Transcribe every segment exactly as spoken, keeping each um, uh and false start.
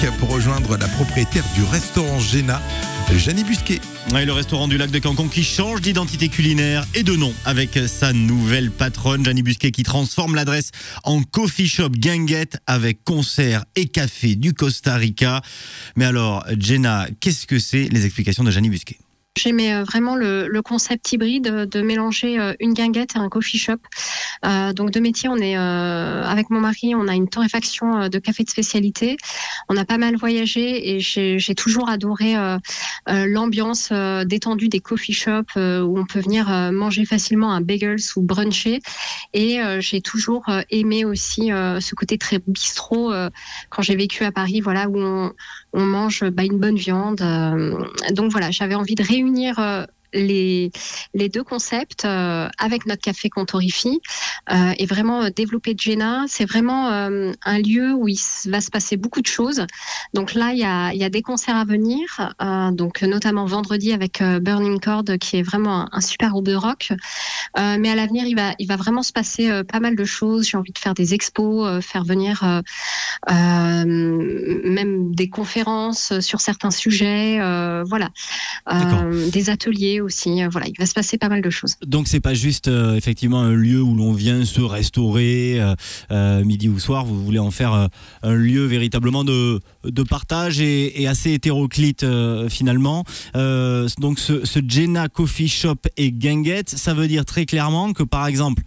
pour rejoindre la propriétaire du restaurant Jenna, Janie Busquet. Ouais, le restaurant du lac de Cancon qui change d'identité culinaire et de nom avec sa nouvelle patronne, Janie Busquet, qui transforme l'adresse en coffee shop guinguette avec concert et café du Costa Rica. Mais alors, Jenna, qu'est-ce que c'est? Les explications de Janie Busquet. J'aimais vraiment le, le concept hybride de mélanger une guinguette et un coffee shop. Euh, donc de métier, on est euh, avec mon mari, on a une torréfaction de café de spécialité. On a pas mal voyagé et j'ai, j'ai toujours adoré euh, euh, l'ambiance euh, détendue des coffee shops euh, où on peut venir euh, manger facilement un bagels ou bruncher. Et euh, j'ai toujours euh, aimé aussi euh, ce côté très bistrot euh, quand j'ai vécu à Paris, voilà, où on, on mange bah, une bonne viande. Euh, donc voilà, j'avais envie de réunir unir euh, les, les deux concepts euh, avec notre café qu'on torréfie euh, et vraiment euh, développer Jenna. C'est vraiment euh, un lieu où il va se passer beaucoup de choses. Donc là, il y a, il y a des concerts à venir, euh, donc notamment vendredi avec euh, Burning Chord qui est vraiment un, un super groupe de rock. Euh, mais à l'avenir, il va, il va vraiment se passer euh, pas mal de choses. J'ai envie de faire des expos, euh, faire venir euh, euh, même des conférences sur certains sujets, euh, voilà, euh, des ateliers aussi. Voilà, il va se passer pas mal de choses. Donc c'est pas juste euh, effectivement un lieu où l'on vient se restaurer euh, euh, midi ou soir. Vous voulez en faire euh, un lieu véritablement de de partage et, et assez hétéroclite euh, finalement. Euh, donc ce, ce Jenna Coffee Shop et guinguette, ça veut dire très clairement que par exemple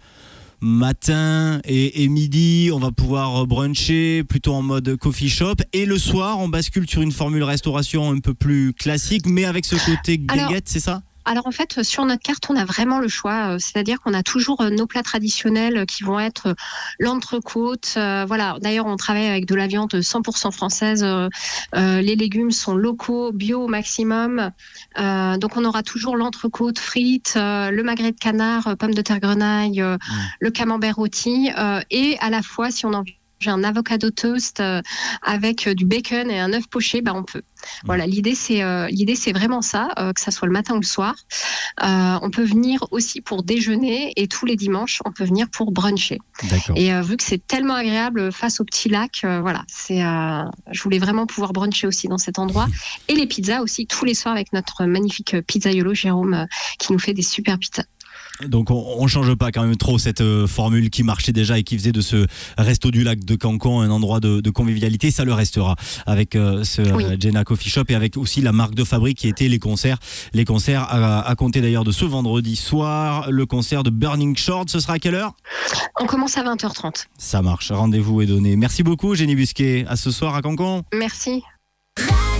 matin et, et midi, on va pouvoir bruncher plutôt en mode coffee shop. Et le soir, on bascule sur une formule restauration un peu plus classique, mais avec ce côté guinguette, c'est ça ? Alors en fait, sur notre carte, on a vraiment le choix. C'est-à-dire qu'on a toujours nos plats traditionnels qui vont être l'entrecôte. Euh, voilà. D'ailleurs, on travaille avec de la viande cent pour cent française. Euh, les légumes sont locaux, bio au maximum. Euh, donc on aura toujours l'entrecôte frite, euh, le magret de canard, pommes de terre grenaille, euh, mmh. le camembert rôti. Euh, et à la fois, si on en j'ai un avocado toast euh, avec euh, du bacon et un œuf poché, bah on peut. Voilà, l'idée c'est euh, l'idée c'est vraiment ça, euh, que ça soit le matin ou le soir. Euh, on peut venir aussi pour déjeuner et tous les dimanches on peut venir pour bruncher. D'accord. Et euh, vu que c'est tellement agréable face au petit lac, euh, voilà, c'est. Euh, je voulais vraiment pouvoir bruncher aussi dans cet endroit. Et les pizzas aussi tous les soirs avec notre magnifique pizzaiolo Jérôme euh, qui nous fait des super pizzas. Donc on ne change pas quand même trop cette euh, formule qui marchait déjà et qui faisait de ce resto du lac de Cancon un endroit de, de convivialité. Ça le restera avec euh, ce oui. euh, Jenna Coffee Shop et avec aussi la marque de fabrique qui était les concerts. Les concerts à, à compter d'ailleurs de ce vendredi soir. Le concert de Burning Chord, ce sera à quelle heure ? On commence à vingt heures trente. Ça marche, rendez-vous est donné. Merci beaucoup Janie Busquet. À ce soir à Cancon. Merci.